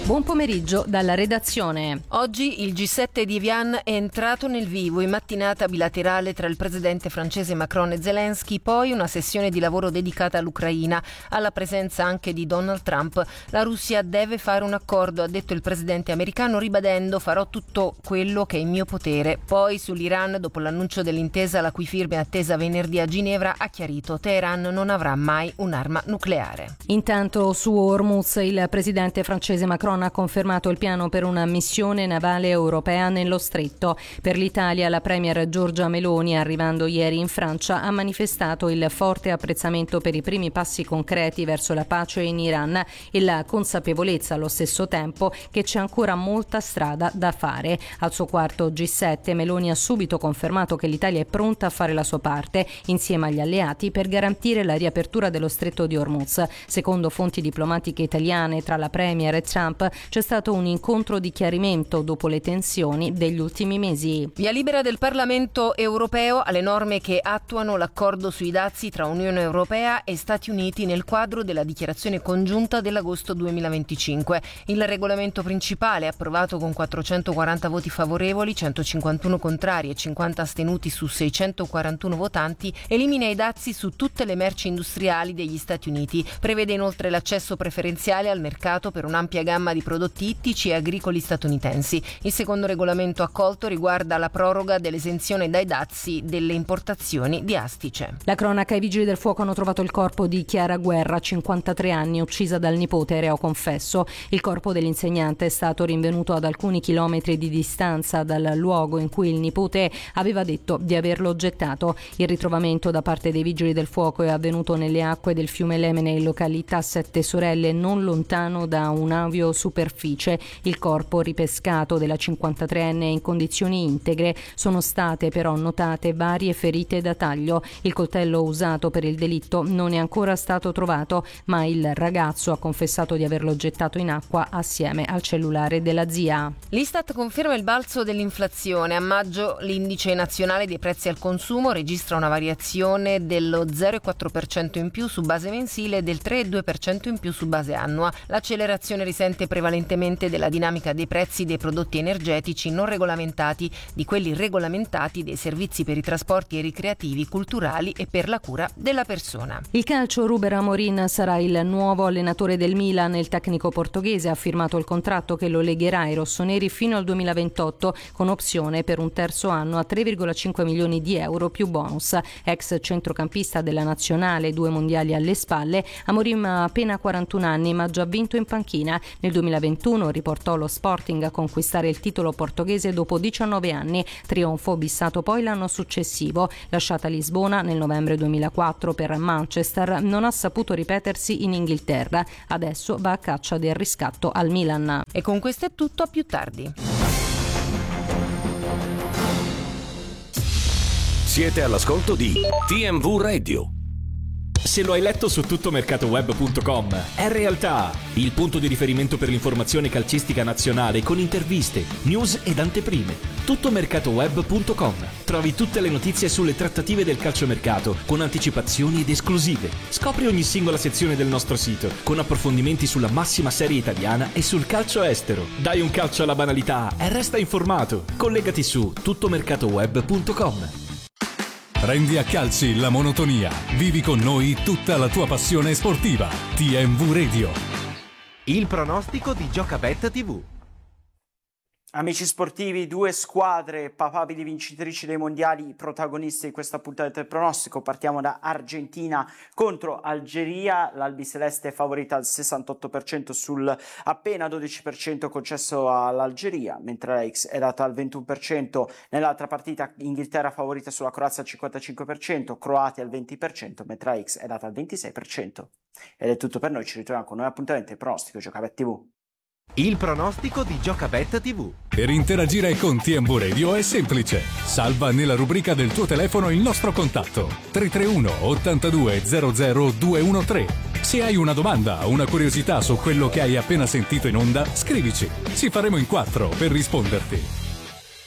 Buon pomeriggio dalla redazione. Oggi il G7 di Evian è entrato nel vivo in mattinata bilaterale tra il presidente francese Macron e Zelensky, poi una sessione di lavoro dedicata all'Ucraina, alla presenza anche di Donald Trump. La Russia deve fare un accordo, ha detto il presidente americano, ribadendo: farò tutto quello che è in mio potere. Poi sull'Iran, dopo l'annuncio dell'intesa la cui firma è attesa venerdì a Ginevra, ha chiarito: Teheran non avrà mai un'arma nucleare. Intanto su Hormuz il presidente francese Macron ha confermato il piano per una missione navale europea nello stretto. Per l'Italia la premier Giorgia Meloni, arrivando ieri in Francia, ha manifestato il forte apprezzamento per i primi passi concreti verso la pace in Iran e la consapevolezza allo stesso tempo che c'è ancora molta strada da fare. Al suo quarto G7 Meloni ha subito confermato che l'Italia è pronta a fare la sua parte insieme agli alleati per garantire la riapertura dello stretto di Hormuz. Secondo fonti diplomatiche italiane, tra la premier e Trump c'è stato un incontro di chiarimento dopo le tensioni degli ultimi mesi. Via libera del Parlamento europeo alle norme che attuano l'accordo sui dazi tra Unione Europea e Stati Uniti nel quadro della dichiarazione congiunta dell'agosto 2025. Il regolamento principale, approvato con 440 voti favorevoli, 151 contrari e 50 astenuti su 641 votanti, elimina i dazi su tutte le merci industriali degli Stati Uniti. Prevede inoltre l'accesso preferenziale al mercato per un'ampia gamma di prodotti ittici e agricoli statunitensi. Il secondo regolamento accolto riguarda la proroga dell'esenzione dai dazi delle importazioni di astice. La cronaca: i vigili del fuoco hanno trovato il corpo di Chiara Guerra, 53 anni, uccisa dal nipote reo confesso. Il corpo dell'insegnante è stato rinvenuto ad alcuni chilometri di distanza dal luogo in cui il nipote aveva detto di averlo gettato. Il ritrovamento da parte dei vigili del fuoco è avvenuto nelle acque del fiume Lemene in località Sette Sorelle, non lontano da un superficie. Il corpo ripescato della 53enne in condizioni integre. Sono state però notate varie ferite da taglio. Il coltello usato per il delitto non è ancora stato trovato, ma il ragazzo ha confessato di averlo gettato in acqua assieme al cellulare della zia. L'Istat conferma il balzo dell'inflazione. A maggio l'indice nazionale dei prezzi al consumo registra una variazione dello 0,4% in più su base mensile e del 3,2% in più su base annua. L'accelerazione risente prevalentemente della dinamica dei prezzi dei prodotti energetici non regolamentati, di quelli regolamentati, dei servizi per i trasporti e ricreativi, culturali e per la cura della persona. Il calcio: Ruben Amorim sarà il nuovo allenatore del Milan. Il tecnico portoghese ha firmato il contratto che lo legherà ai rossoneri fino al 2028 con opzione per un terzo anno a 3,5 milioni di euro più bonus. Ex centrocampista della nazionale, 2 mondiali alle spalle, Amorim ha appena 41 anni ma ha già vinto in panchina. Nel 2021 riportò lo Sporting a conquistare il titolo portoghese dopo 19 anni, trionfo bissato poi l'anno successivo. Lasciata Lisbona nel novembre 2004 per Manchester, non ha saputo ripetersi in Inghilterra. Adesso va a caccia del riscatto al Milan. E con questo è tutto, a più tardi. Siete all'ascolto di TMV Radio. Se lo hai letto su tuttomercatoweb.com, è realtà, il punto di riferimento per l'informazione calcistica nazionale con interviste, news ed anteprime. Tuttomercatoweb.com. Trovi tutte le notizie sulle trattative del calciomercato con anticipazioni ed esclusive. Scopri ogni singola sezione del nostro sito con approfondimenti sulla massima serie italiana e sul calcio estero. Dai un calcio alla banalità e resta informato. Collegati su tuttomercatoweb.com. Prendi a calci la monotonia. Vivi con noi tutta la tua passione sportiva. TMV Radio. Il pronostico di Giocabet TV. Amici sportivi, 2 squadre papabili vincitrici dei mondiali, protagoniste di questa puntata del pronostico. Partiamo da Argentina contro Algeria. L'albiceleste è favorita al 68% sul appena 12% concesso all'Algeria, mentre la X è data al 21%. Nell'altra partita Inghilterra favorita sulla Croazia al 55%, Croatia al 20%, mentre la X è data al 26%. Ed è tutto per noi, ci ritroviamo con un nuovo appuntamento del pronostico Giocabet TV. Il pronostico di Giocabet TV. Per interagire con TMV Radio è semplice. Salva nella rubrica del tuo telefono il nostro contatto 331 82 00 213. Se hai una domanda o una curiosità su quello che hai appena sentito in onda, scrivici. Ci faremo in 4 per risponderti.